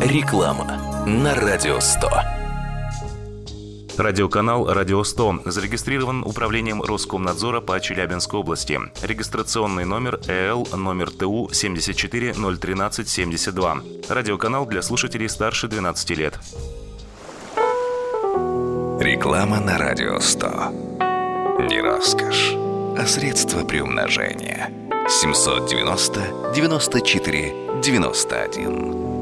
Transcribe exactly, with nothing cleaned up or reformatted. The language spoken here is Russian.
Реклама на Радио сто. Радиоканал «Радио сто» зарегистрирован Управлением Роскомнадзора по Челябинской области. Регистрационный номер э л номер тэ у семьдесят четыре ноль тринадцать семьдесят два. Радиоканал для слушателей старше двенадцати лет. Реклама на Радио сто. Не роскошь, а средство приумножения. семь девяносто девяносто четыре девяносто один.